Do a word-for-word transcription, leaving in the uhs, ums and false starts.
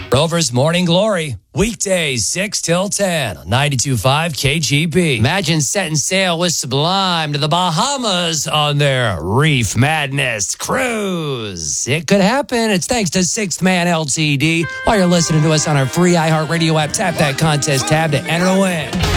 Rover's Morning Glory, weekdays six till ten on ninety-two point five K G B. Imagine setting sail with Sublime to the Bahamas on their Reef Madness cruise. It could happen. It's thanks to Sixth Man L T D. While you're listening to us on our free iHeartRadio app, tap that contest tab to enter to win.